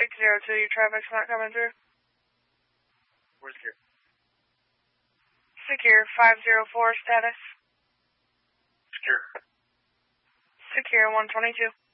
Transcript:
602, your traffic's not coming through. Where's Secure? Secure 504 status. Secure. Secure 122.